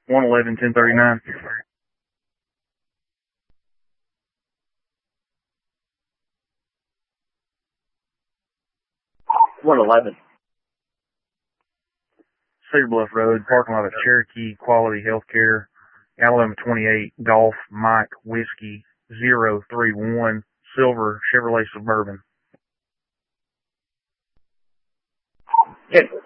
111-1039. 111. Cedar Bluff Road, parking lot of Cherokee Quality Healthcare, Alabama 28, Golf Mike Whiskey 031, Silver Chevrolet Suburban. Okay.